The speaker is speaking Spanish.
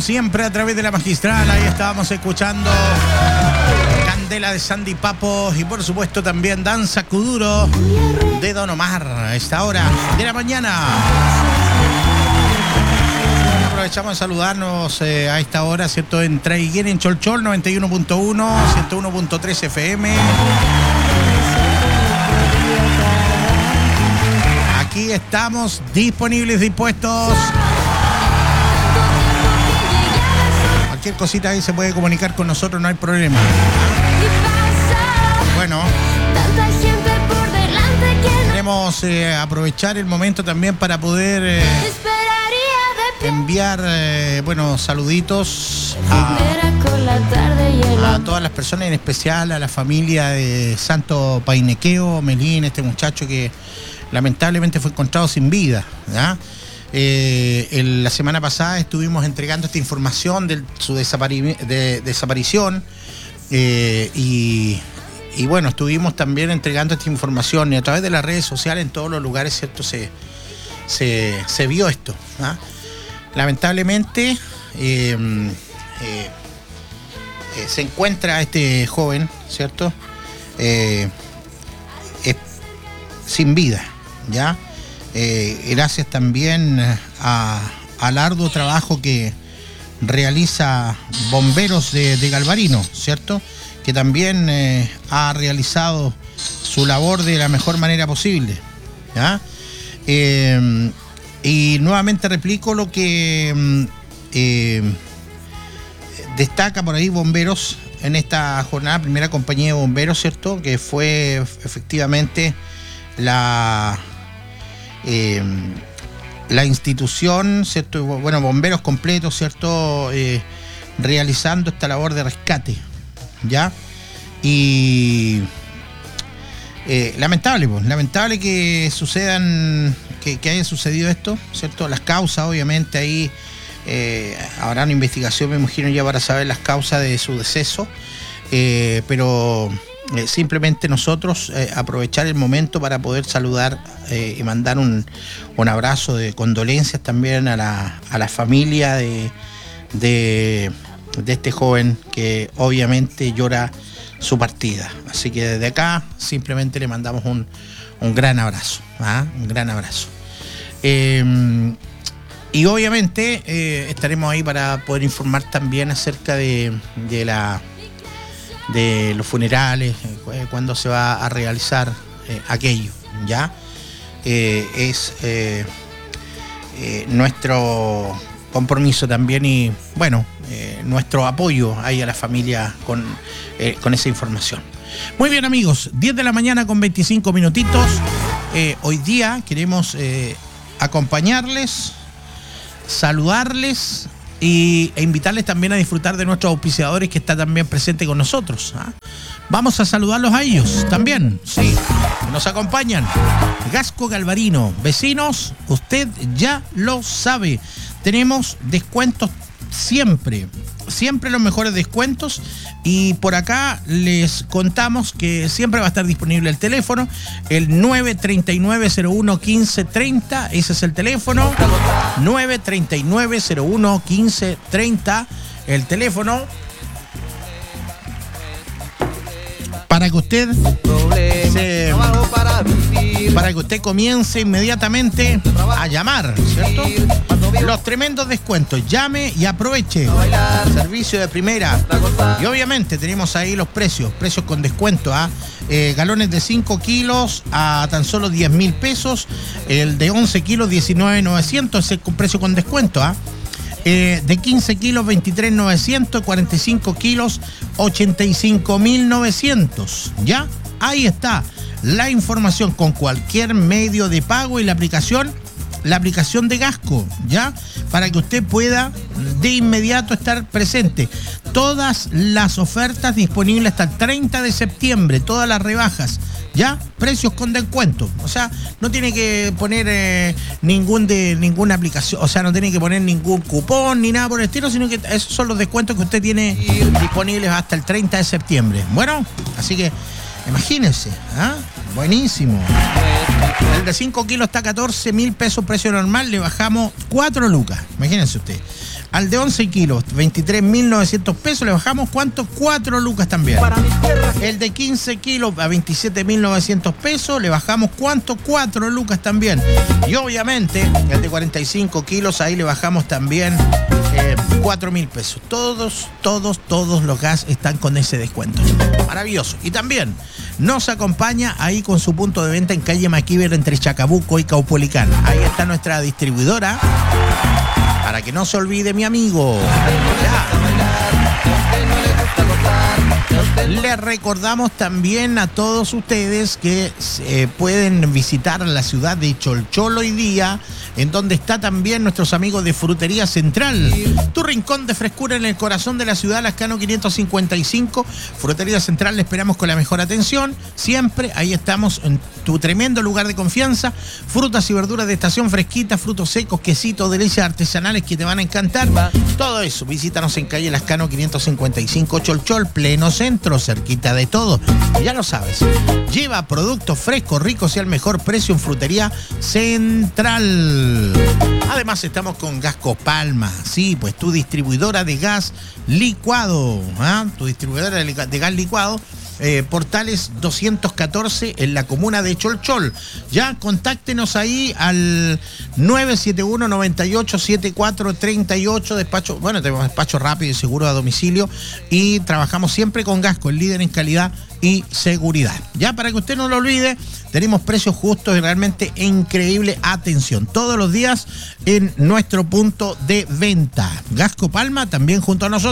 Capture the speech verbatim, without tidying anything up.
siempre a través de la magistral. Ahí estábamos escuchando Candela de Sandy Papos y por supuesto también Danza Kuduro de Don Omar a esta hora de la mañana. Aprovechamos de saludarnos eh, a esta hora, ¿cierto? En Traiguén, en Cholchol, noventa y uno punto uno, ciento uno punto tres F M. Aquí estamos disponibles, dispuestos. Cualquier cosita ahí se puede comunicar con nosotros, no hay problema. Bueno, queremos eh, aprovechar el momento también para poder eh, enviar, eh, bueno, saluditos a, a todas las personas, en especial a la familia de Santo Painequeo, Melín, este muchacho que lamentablemente fue encontrado sin vida, ¿ya? Eh, el, la semana pasada estuvimos entregando esta información de su desapari de, desaparición eh, y, y bueno, estuvimos también entregando esta información y a través de las redes sociales en todos los lugares, ¿cierto? Se, se, se vio esto, ¿ah? Lamentablemente eh, eh, eh, se encuentra este joven, ¿cierto? Eh, eh, sin vida, ¿ya? Eh, gracias también a, al arduo trabajo que realiza Bomberos de, de Galvarino, ¿cierto? Que también eh, ha realizado su labor de la mejor manera posible, ¿ya? Eh, y nuevamente replico lo que eh, destaca por ahí Bomberos en esta jornada, primera compañía de bomberos, ¿cierto? Que fue efectivamente la... Eh, la institución, ¿cierto? Bueno, bomberos completos, ¿cierto? Eh, realizando esta labor de rescate, ¿ya? Y eh, lamentable, pues, lamentable que sucedan, que, que haya sucedido esto, ¿cierto? Las causas, obviamente, ahí eh, habrá una investigación, me imagino, ya para saber las causas de su deceso, eh, pero... Eh, simplemente nosotros eh, aprovechar el momento para poder saludar eh, y mandar un, un abrazo de condolencias también a la, a la familia de, de, de este joven que obviamente llora su partida. Así que desde acá simplemente le mandamos un, un gran abrazo, ¿ah? Un gran abrazo. Eh, y obviamente eh, estaremos ahí para poder informar también acerca de, de la... de los funerales, eh, cuándo se va a realizar eh, aquello, ¿ya? Eh, es eh, eh, nuestro compromiso también y, bueno, eh, nuestro apoyo ahí a la familia con, eh, con esa información. Muy bien, amigos, diez de la mañana con veinticinco minutitos. Eh, hoy día queremos eh, acompañarles, saludarles y, e invitarles también a disfrutar de nuestros auspiciadores que está también presente con nosotros, ¿ah? Vamos a saludarlos a ellos también, sí, nos acompañan. Gasco Galvarino, vecinos, usted ya lo sabe, tenemos descuentos siempre, siempre los mejores descuentos y por acá les contamos que siempre va a estar disponible el teléfono, el nueve tres nueve cero uno uno cinco tres cero, ese es el teléfono, nueve tres nueve cero uno uno cinco tres cero, el teléfono, para que usted se, para que usted comience inmediatamente a llamar, ¿cierto? Los tremendos descuentos, llame y aproveche. Servicio de primera. Y obviamente tenemos ahí los precios, precios con descuento, ¿ah? Eh, galones de cinco kilos a tan solo diez mil pesos, el de once kilos diecinueve mil novecientos, ese es precio con descuento, ¿ah? Eh, de quince kilos veintitrés mil novecientos, cuarenta y cinco kilos ochenta y cinco mil novecientos. ¿Ya? Ahí está la información con cualquier medio de pago y la aplicación, la aplicación de Gasco, ¿ya? Para que usted pueda de inmediato estar presente. Todas las ofertas disponibles hasta el treinta de septiembre, todas las rebajas, ¿ya? Precios con descuento. O sea, no tiene que poner eh, ningún de ninguna aplicación, o sea, no tiene que poner ningún cupón ni nada por el estilo, sino que esos son los descuentos que usted tiene disponibles hasta el treinta de septiembre. Bueno, así que imagínense, ¿ah? Buenísimo. El de cinco kilos está a catorce mil pesos, precio normal, le bajamos cuatro lucas. Imagínense usted. Al de once kilos, veintitrés mil novecientos pesos, le bajamos ¿cuánto? cuatro lucas también. El de quince kilos a veintisiete mil novecientos pesos, le bajamos ¿cuánto? cuatro lucas también. Y obviamente, el de cuarenta y cinco kilos, ahí le bajamos también eh, cuatro mil pesos. Todos, todos, todos los gas están con ese descuento. Maravilloso. Y también nos acompaña ahí con su punto de venta en calle Maquiver entre Chacabuco y Caupolicán. Ahí está nuestra distribuidora. Para que no se olvide mi amigo. Ya. Les recordamos también a todos ustedes que eh, pueden visitar la ciudad de Cholchol hoy día, en donde está también nuestros amigos de Frutería Central. Tu rincón de frescura en el corazón de la ciudad, Lascano quinientos cincuenta y cinco. Frutería Central, le esperamos con la mejor atención. Siempre ahí estamos en tu tremendo lugar de confianza. Frutas y verduras de estación fresquitas, frutos secos, quesitos, delicias artesanales que te van a encantar. Todo eso, visítanos en calle Lascano quinientos cincuenta y cinco, Cholchol, pleno centro, cerquita de todo. Ya lo sabes, lleva productos frescos, ricos y al mejor precio en Frutería Central. Además estamos con Gasco Palma, sí, pues tu distribuidora de gas licuado, ¿ah? Tu distribuidora de, de gas licuado. Eh, Portales doscientos catorce en la comuna de Cholchol. Ya contáctenos ahí al nueve siete uno, nueve ocho siete cuatro tres ocho. Despacho, bueno, tenemos despacho rápido y seguro a domicilio y trabajamos siempre con Gasco, el líder en calidad y seguridad. Ya para que usted no lo olvide, tenemos precios justos y realmente increíble atención todos los días en nuestro punto de venta. Gasco Palma también junto a nosotros.